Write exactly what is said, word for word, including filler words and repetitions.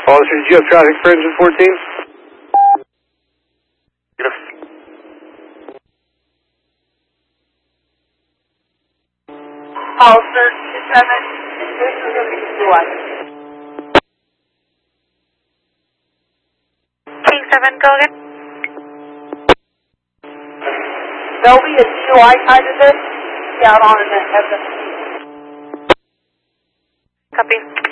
Officer, did you have traffic for engine fourteen? Yes. Officer, two seven, this is going to be D U I. King seven, go again. There'll be a D U I tied to this. Out on it. Copy.